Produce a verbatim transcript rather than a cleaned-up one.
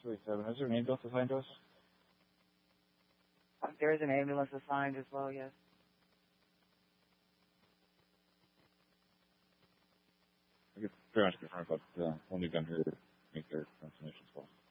two eight seven. Is there an ambulance assigned to us? There is an ambulance assigned as well, yes. I guess pretty much confirm, but uh, when we come here to make their transmissions call.